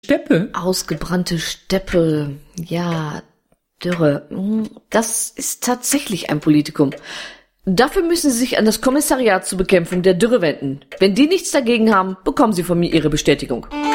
Steppe? Ausgebrannte Steppe, ja, Dürre. Das ist tatsächlich ein Politikum. Dafür müssen Sie sich an das Kommissariat zur Bekämpfung der Dürre wenden. Wenn die nichts dagegen haben, bekommen Sie von mir Ihre Bestätigung.